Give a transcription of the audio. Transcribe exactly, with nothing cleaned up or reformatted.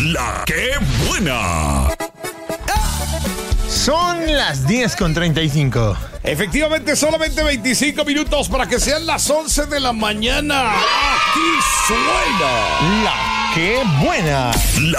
La que buena. Son las diez con treinta y cinco. Efectivamente, solamente veinticinco minutos para que sean las once de la mañana. Aquí suena La que buena. La